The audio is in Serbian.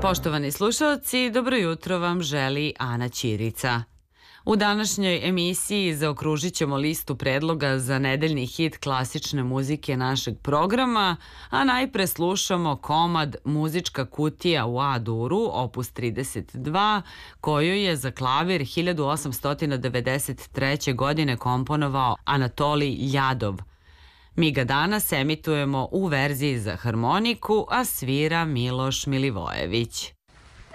Poštovani slušalci, dobro jutro vam želi Ana Ćirica. U današnjoj emisiji zaokružit ćemo listu predloga za nedeljni hit klasične muzike našeg programa, a najpre slušamo komad Muzička kutija u A-duru, opus 32, koju je za klavir 1893. godine komponovao Anatolij Ljadov. Mi ga danas emitujemo u verziji za harmoniku, a svira Miloš Milivojević.